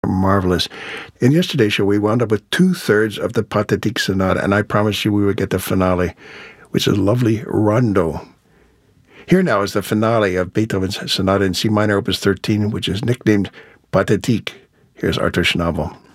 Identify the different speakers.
Speaker 1: Marvelous. In yesterday's show, we wound up with two-thirds of the Pathétique Sonata, and I promised you we would get the finale, which is a lovely rondo. Here now is the finale of Beethoven's Sonata in C minor, Opus 13, which is nicknamed Pathétique. Here's Arthur Schnabel.